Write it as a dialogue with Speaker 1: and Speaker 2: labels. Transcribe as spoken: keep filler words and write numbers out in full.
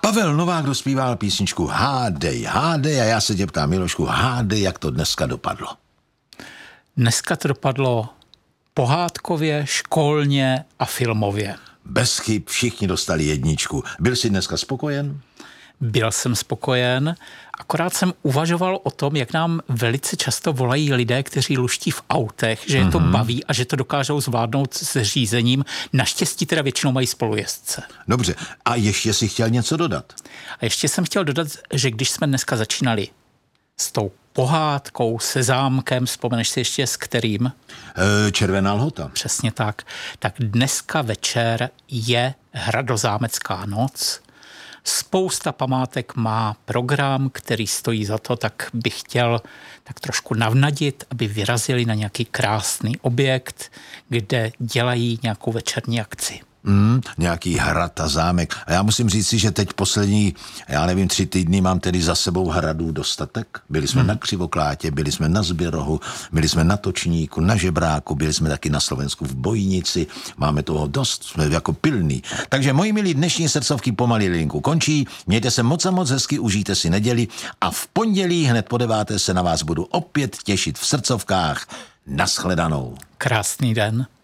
Speaker 1: Pavel Novák dospíval písničku Hádej, hádej a já se tě ptám, Milošku, hádej, jak to dneska dopadlo?
Speaker 2: Dneska to dopadlo pohádkově, školně a filmově.
Speaker 1: Bez chyb, všichni dostali jedničku. Byl jsi dneska spokojen?
Speaker 2: Byl jsem spokojen, akorát jsem uvažoval o tom, jak nám velice často volají lidé, kteří luští v autech, že je to mm-hmm. baví a že to dokážou zvládnout s řízením. Naštěstí teda většinou mají spolujezdce.
Speaker 1: Dobře, a ještě si chtěl něco dodat?
Speaker 2: A ještě jsem chtěl dodat, že když jsme dneska začínali s tou pohádkou, se zámkem, vzpomeneš si ještě s kterým?
Speaker 1: E, Červená lhota.
Speaker 2: Přesně tak. Tak dneska večer je Hradozámecká noc. Spousta památek má program, který stojí za to, tak bych chtěl tak trošku navnadit, aby vyrazili na nějaký krásný objekt, kde dělají nějakou večerní akci.
Speaker 1: Mm, nějaký hrad a zámek. A já musím říct si, že teď poslední, já nevím, tři týdny mám tedy za sebou hradů dostatek. Byli jsme hmm. na Křivoklátě, byli jsme na Zběrohu, byli jsme na Točníku, na Žebráku, byli jsme taky na Slovensku v Bojnici. Máme toho dost, jsme jako pilní. Takže moji milí, dnešní srdcovky pomalý linku končí. Mějte se moc a moc hezky, užijte si neděli a v pondělí hned po deváté se na vás budu opět těšit v srdcovkách. Naschledanou.
Speaker 2: Krásný den.